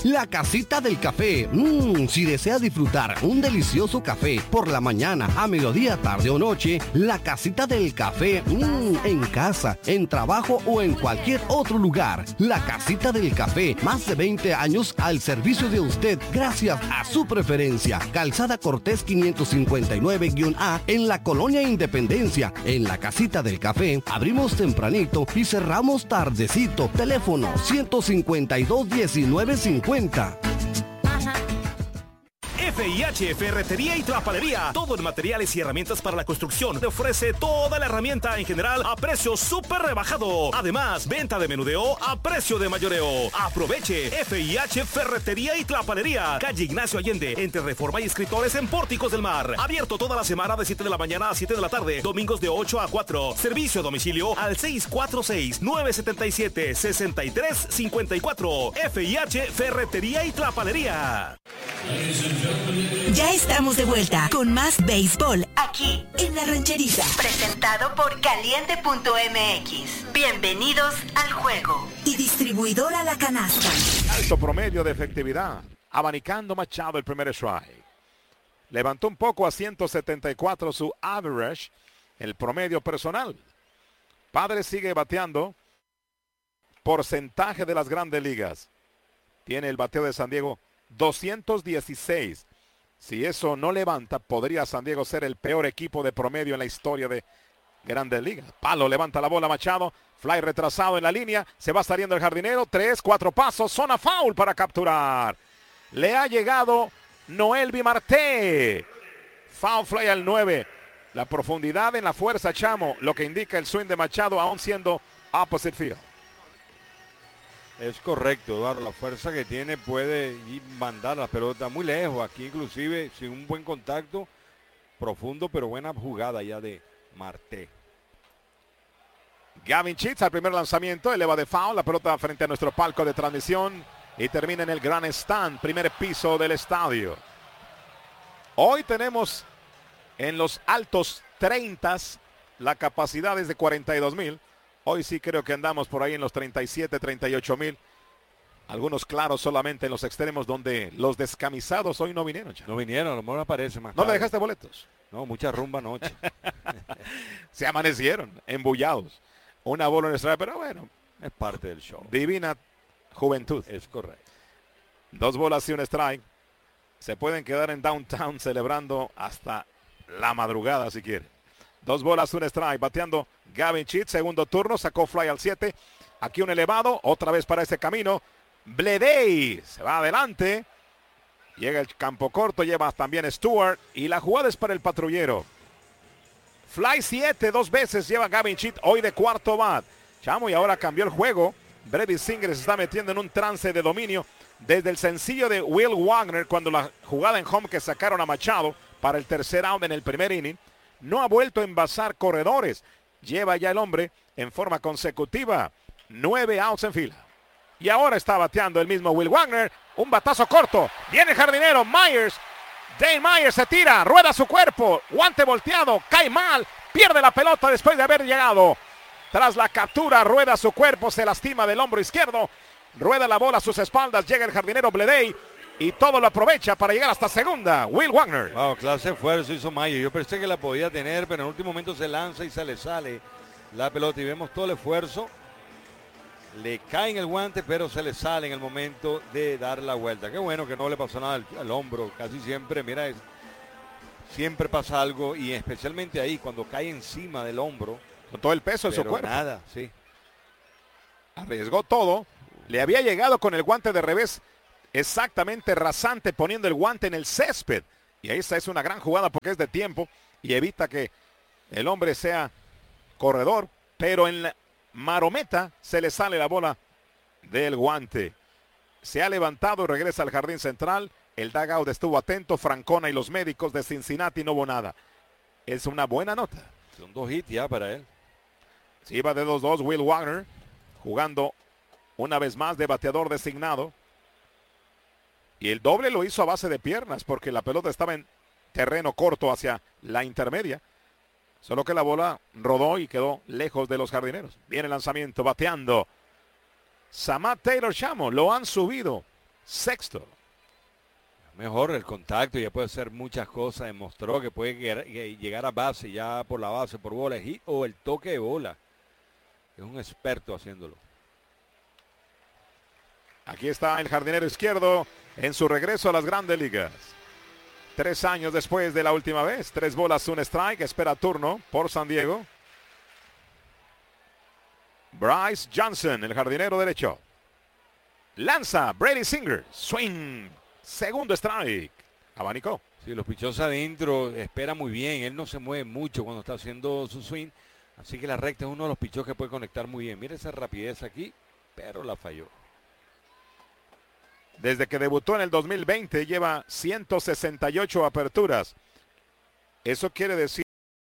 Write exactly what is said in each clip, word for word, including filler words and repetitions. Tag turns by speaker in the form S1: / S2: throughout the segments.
S1: La Casita del Café. Mmm, si deseas disfrutar un delicioso café por la mañana, a mediodía, tarde o noche, La Casita del Café. Mmm, en casa, en trabajo o en cualquier otro lugar. La Casita del Café. Más de veinte años al servicio de usted gracias a su preferencia. Calzada Cortés quinientos cincuenta y nueve A en la Colonia Independencia. En La Casita del Café abrimos tempranito y cerramos tardecito. Teléfono ciento cincuenta y dos, diecinueve cincuenta.
S2: F I H Ferretería y Trapalería. Todo en materiales y herramientas para la construcción. Te ofrece toda la herramienta en general a precio súper rebajado. Además, venta de menudeo a precio de mayoreo. Aproveche. F I H Ferretería y Trapalería. Calle Ignacio Allende, entre Reforma y Escritores en Pórticos del Mar. Abierto toda la semana de siete de la mañana a siete de la tarde. Domingos de ocho a cuatro. Servicio a domicilio al seis cuatro seis, nueve siete siete, seis tres cinco cuatro. F I H Ferretería y Trapalería.
S3: Ya estamos de vuelta con más béisbol aquí en La Rancherita. Presentado por Caliente punto M X. Bienvenidos al juego. Y distribuidora La Canasta.
S4: Alto promedio de efectividad. Abanicando Machado el primer strike. Levantó un poco a ciento setenta y cuatro su average, el promedio personal. Padre sigue bateando. Porcentaje de las grandes ligas. Tiene el bateo de San Diego doscientos dieciséis. Si eso no levanta, podría San Diego ser el peor equipo de promedio en la historia de Grandes Ligas. Palo, levanta la bola Machado. Fly retrasado en la línea. Se va saliendo el jardinero. Tres, cuatro pasos. Zona foul para capturar. Le ha llegado Noelvi Marte. Foul fly al nueve. La profundidad en la fuerza, Chamo. Lo que indica el swing de Machado aún siendo opposite field.
S5: Es correcto, Eduardo. La fuerza que tiene puede ir mandar la pelota muy lejos. Aquí inclusive sin un buen contacto profundo, pero buena jugada ya de Marte.
S4: Gavin Sheets al primer lanzamiento, eleva de foul, la pelota frente a nuestro palco de transmisión y termina en el gran stand, primer piso del estadio. Hoy tenemos en los altos treinta, la capacidad es de cuarenta y dos mil. Hoy sí creo que andamos por ahí en los treinta y siete, treinta y ocho mil. Algunos claros solamente en los extremos donde los descamisados hoy no vinieron. Ya.
S5: No vinieron, a lo mejor aparece más.
S4: ¿No le dejaste boletos?
S5: No, mucha rumba anoche.
S4: Se amanecieron, embullados. Una bola en el strike, pero bueno.
S5: Es parte del show.
S4: Divina juventud.
S5: Es correcto.
S4: Dos bolas y un strike. Se pueden quedar en downtown celebrando hasta la madrugada si quieren. Dos bolas, un strike, bateando Gavin Sheets, segundo turno, sacó fly al siete. Aquí un elevado, otra vez para ese camino. Bleday se va adelante. Llega el campo corto, lleva también Stewart. Y la jugada es para el patrullero. Fly siete, dos veces lleva Gavin Sheets, hoy de cuarto bat. Chamo, y ahora cambió el juego. Brady Singer se está metiendo en un trance de dominio. Desde el sencillo de Will Wagner, cuando la jugada en home que sacaron a Machado para el tercer out en el primer inning. No ha vuelto a envasar corredores. Lleva ya el hombre en forma consecutiva. Nueve outs en fila. Y ahora está bateando el mismo Will Wagner. Un batazo corto. Viene el jardinero Myers. Dane Myers se tira. Rueda su cuerpo. Guante volteado. Cae mal. Pierde la pelota después de haber llegado. Tras la captura, rueda su cuerpo. Se lastima del hombro izquierdo. Rueda la bola a sus espaldas. Llega el jardinero Bleday. Y todo lo aprovecha para llegar hasta segunda. Will Wagner.
S5: Wow, clase de esfuerzo hizo Mayer. Yo pensé que la podía tener, pero en el último momento se lanza y se le sale la pelota. Y vemos todo el esfuerzo. Le cae en el guante, pero se le sale en el momento de dar la vuelta. Qué bueno que no le pasó nada al, al hombro. Casi siempre, mira, es, siempre pasa algo. Y especialmente ahí, cuando cae encima del hombro.
S4: Con todo el peso de su cuerpo.
S5: Nada, sí.
S4: Arriesgó todo. Le había llegado con el guante de revés. Exactamente rasante, poniendo el guante en el césped. Y esa es una gran jugada porque es de tiempo y evita que el hombre sea corredor. Pero en la marometa se le sale la bola del guante. Se ha levantado y regresa al jardín central. El dugout estuvo atento. Francona y los médicos de Cincinnati no hubo nada. Es una buena nota.
S5: Son dos hits ya para él.
S4: Sí, va de dos dos Will Wagner. Jugando una vez más de bateador designado. Y el doble lo hizo a base de piernas porque la pelota estaba en terreno corto hacia la intermedia. Solo que la bola rodó y quedó lejos de los jardineros. Viene el lanzamiento, bateando. Samad Taylor Chamo, lo han subido sexto.
S5: Mejor el contacto, ya puede hacer muchas cosas. Demostró que puede llegar a base, ya por la base, por bola, hit o el toque de bola. Es un experto haciéndolo.
S4: Aquí está el jardinero izquierdo en su regreso a las grandes ligas. Tres años después de la última vez. Tres bolas, un strike. Espera turno por San Diego. Bryce Johnson, el jardinero derecho. Lanza Brady Singer. Swing. Segundo strike. Abanicó.
S5: Sí, los pichos adentro espera muy bien. Él no se mueve mucho cuando está haciendo su swing. Así que la recta es uno de los pichos que puede conectar muy bien. Mira esa rapidez aquí, pero la falló.
S4: Desde que debutó en el dos mil veinte lleva ciento sesenta y ocho aperturas. Eso quiere decir,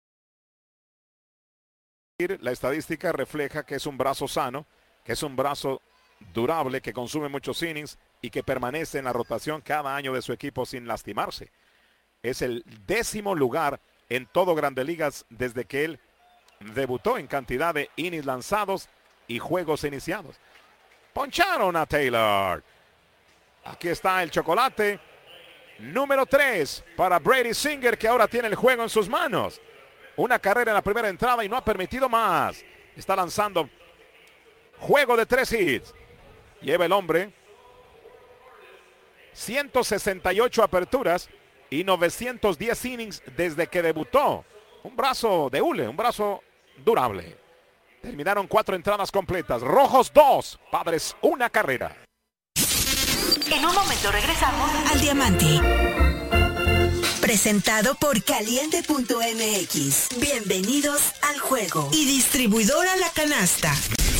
S4: la estadística refleja que es un brazo sano, que es un brazo durable, que consume muchos innings y que permanece en la rotación cada año de su equipo sin lastimarse. Es el décimo lugar en todo Grandes Ligas desde que él debutó en cantidad de innings lanzados y juegos iniciados. Poncharon a Taylor. Aquí está el chocolate número tres para Brady Singer, que ahora tiene el juego en sus manos. Una carrera en la primera entrada y no ha permitido más. Está lanzando juego de tres hits. Lleva el hombre ciento sesenta y ocho aperturas y novecientos diez innings desde que debutó. Un brazo de hule, un brazo durable. Terminaron cuatro entradas completas. Rojos dos, Padres una carrera.
S3: En un momento regresamos al Diamante. Presentado por Caliente punto M X. Bienvenidos al juego. Y distribuidora La Canasta.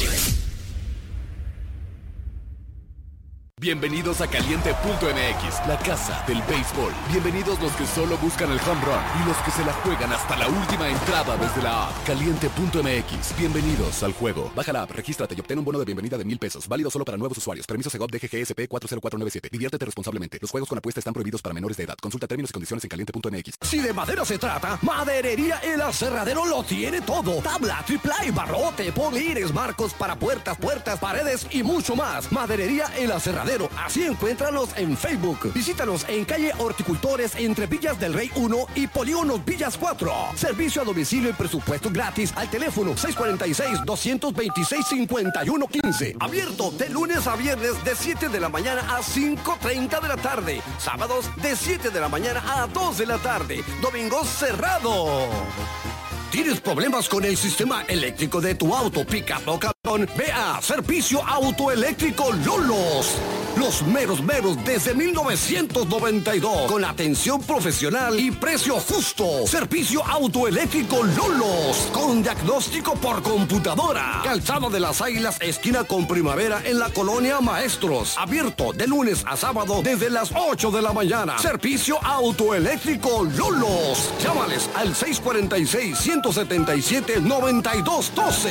S6: Bienvenidos a Caliente punto M X, la casa del béisbol. Bienvenidos los que solo buscan el home run y los que se la juegan hasta la última entrada desde la app. Caliente punto M X, bienvenidos al juego. Baja la app, regístrate y obtén un bono de bienvenida de mil pesos. Válido solo para nuevos usuarios. Permiso Segov D G G S P cuatro cero cuatro nueve siete. Diviértete responsablemente. Los juegos con apuesta están prohibidos para menores de edad. Consulta términos y condiciones en Caliente punto M X.
S1: Si de madera se trata, Maderería El Aserradero lo tiene todo. Tabla, triplay, barrote, polires, marcos para puertas, puertas, paredes y mucho más. Maderería El Aserradero. Así encuéntranos en Facebook. Visítanos en calle Horticultores entre Villas del Rey uno y Polígonos Villas cuatro. Servicio a domicilio y presupuesto gratis al teléfono seis cuatro seis, dos dos seis, cinco uno uno cinco. Abierto de lunes a viernes de siete de la mañana a cinco treinta de la tarde. Sábados de siete de la mañana a dos de la tarde. Domingos cerrado. ¿Tienes problemas con el sistema eléctrico de tu auto, pick-up o camión? Ve a Servicio Autoeléctrico Lolos. Los meros meros desde mil novecientos noventa y dos. Con atención profesional y precio justo. Servicio Autoeléctrico Lolos. Con diagnóstico por computadora. Calzada de las Águilas, esquina con Primavera en la Colonia Maestros. Abierto de lunes a sábado desde las ocho de la mañana. Servicio Autoeléctrico Lolos. Llámales al seis cuatro seis, uno siete siete, nueve dos uno dos.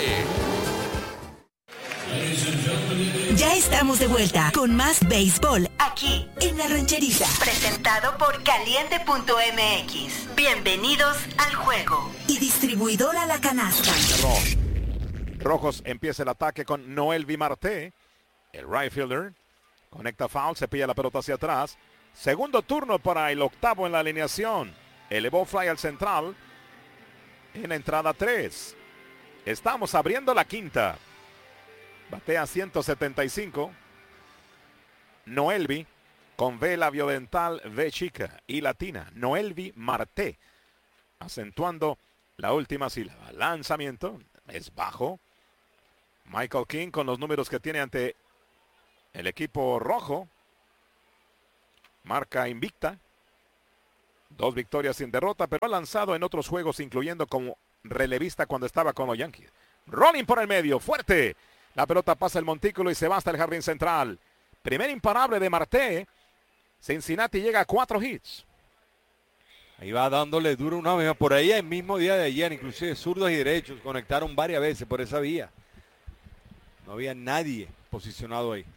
S3: Ya estamos de vuelta con más béisbol aquí en La Rancherita. Presentado por Caliente punto M X. Bienvenidos al juego. Y distribuidora La Canasta.
S4: Rojos empieza el ataque con Noelvi Marte, el right fielder. Conecta foul, se pilla la pelota hacia atrás. Segundo turno para el octavo en la alineación. Elevó fly al central. En la entrada tres. Estamos abriendo la quinta. Batea ciento setenta y cinco. Noelvi con V labiodental, V chica y latina. Noelvi Marte. Acentuando la última sílaba. Lanzamiento. Es bajo. Michael King con los números que tiene ante el equipo rojo. Marca invicta. Dos victorias sin derrota, pero ha lanzado en otros juegos, incluyendo como relevista cuando estaba con los Yankees. Rolling por el medio, fuerte. La pelota pasa el montículo y se va hasta el jardín central. Primer imparable de Marte. Cincinnati llega a cuatro hits.
S5: Ahí va dándole duro una vez. Por ahí el mismo día de ayer, inclusive zurdos y derechos, conectaron varias veces por esa vía. No había nadie posicionado ahí.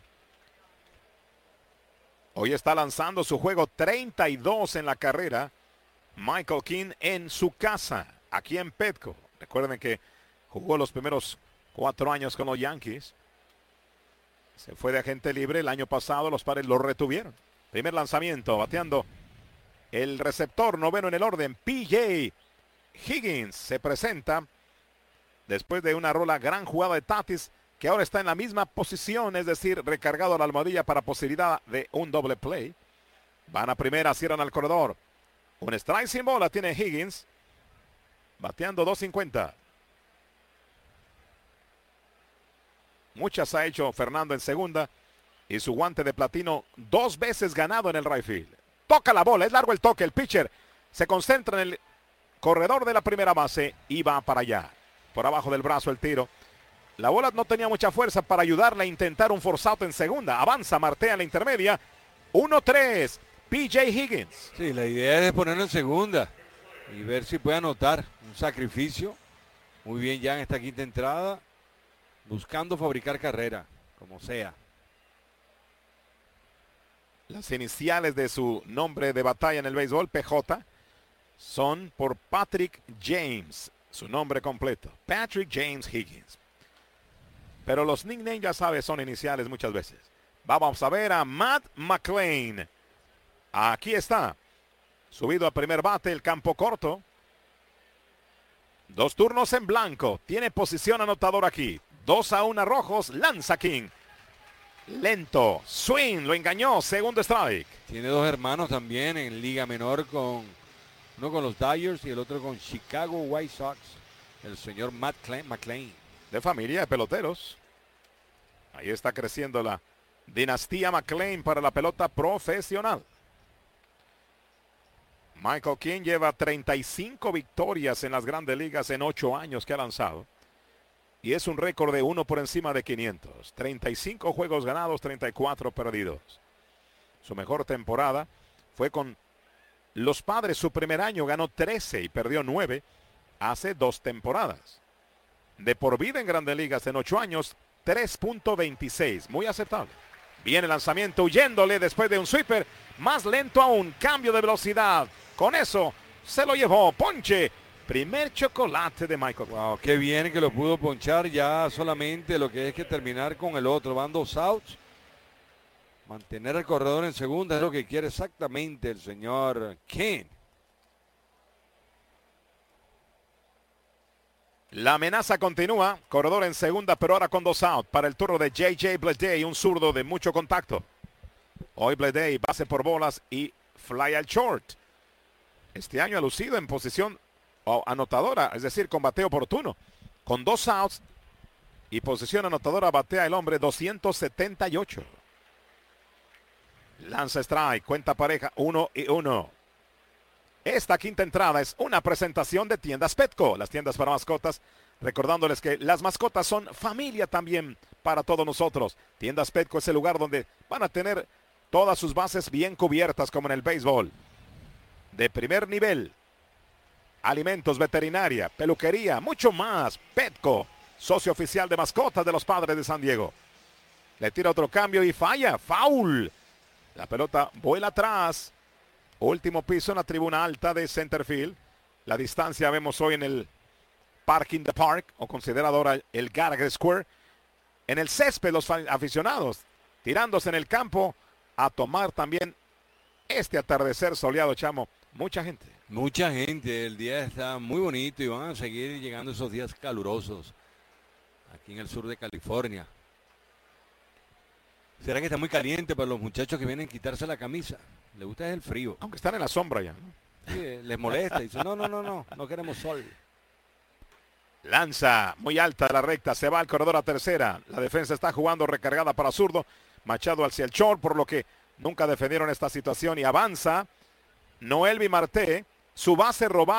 S4: Hoy está lanzando su juego treinta y dos en la carrera. Michael King en su casa, aquí en Petco. Recuerden que jugó los primeros cuatro años con los Yankees. Se fue de agente libre. El año pasado los Padres lo retuvieron. Primer lanzamiento, bateando el receptor noveno en el orden, P J Higgins se presenta después de una rola, gran jugada de Tatis, que ahora está en la misma posición, es decir, recargado a la almohadilla para posibilidad de un doble play. Van a primera, cierran al corredor. Un strike sin bola tiene Higgins, bateando dos cincuenta. Muchas ha hecho Fernando en segunda y su guante de platino dos veces ganado en el right field. Toca la bola, es largo el toque, el pitcher se concentra en el corredor de la primera base y va para allá. Por abajo del brazo el tiro. La bola no tenía mucha fuerza para ayudarle a intentar un force out en segunda. Avanza, martea en la intermedia. uno tres, P J Higgins.
S5: Sí, la idea es ponerlo en segunda y ver si puede anotar un sacrificio. Muy bien ya en esta quinta entrada, buscando fabricar carrera, como sea.
S4: Las iniciales de su nombre de batalla en el béisbol, P J, son por Patrick James, su nombre completo, Patrick James Higgins. Pero los nicknames, ya sabes, son iniciales muchas veces. Vamos a ver a Matt McLain. Aquí está, subido a primer bate, el campo corto. Dos turnos en blanco, tiene posición anotador aquí. Dos a una rojos, lanza King. Lento, swing, lo engañó, segundo strike.
S5: Tiene dos hermanos también en liga menor, con uno con los Dodgers y el otro con Chicago White Sox, el señor Matt McLain.
S4: De familia de peloteros. Ahí está creciendo la dinastía McLain para la pelota profesional. Michael King lleva treinta y cinco victorias en las grandes ligas en ocho años que ha lanzado. Y es un récord de uno por encima de quinientos. treinta y cinco juegos ganados, treinta y cuatro perdidos. Su mejor temporada fue con los Padres. Su primer año ganó trece y perdió nueve hace dos temporadas. De por vida en grandes ligas en ocho años, tres punto veintiséis. Muy aceptable. Viene el lanzamiento huyéndole después de un sweeper. Más lento aún. Cambio de velocidad. Con eso se lo llevó. Ponche. Primer chocolate de Michael.
S5: Wow, qué bien que lo pudo ponchar. Ya solamente lo que es que terminar con el otro. Van dos outs. Mantener el corredor en segunda es lo que quiere exactamente el señor King.
S4: La amenaza continúa. Corredor en segunda, pero ahora con dos outs para el turno de J J Bleday, un zurdo de mucho contacto. Hoy Bleday base por bolas y fly al short. Este año ha lucido en posición anotadora, es decir, con bateo oportuno. Con dos outs y posición anotadora, batea el hombre doscientos setenta y ocho. Lanza strike, cuenta pareja, uno y uno. Esta quinta entrada es una presentación de Tiendas Petco, las tiendas para mascotas, recordándoles que las mascotas son familia también para todos nosotros. Tiendas Petco es el lugar donde van a tener todas sus bases bien cubiertas, como en el béisbol. De primer nivel, alimentos, veterinaria, peluquería, mucho más. Petco, socio oficial de mascotas de los Padres de San Diego. Le tira otro cambio y falla, foul. La pelota vuela atrás. Último piso en la tribuna alta de center field. La distancia vemos hoy en el Parking the Park, o considerado ahora el Gallagher Square. En el césped los aficionados tirándose en el campo a tomar también este atardecer soleado, Chamo. Mucha gente.
S5: Mucha gente. El día está muy bonito y van a seguir llegando esos días calurosos aquí en el sur de California. ¿Será que está muy caliente para los muchachos que vienen a quitarse la camisa? Les gusta el frío.
S4: Aunque están en la sombra ya, ¿no?
S5: Sí, les molesta. Dicen, no, no, no, no, no queremos sol.
S4: Lanza muy alta de la recta, se va al corredor a tercera. La defensa está jugando recargada para zurdo. Machado hacia el short, por lo que nunca defendieron esta situación y avanza Noelvi Marte, su base robada.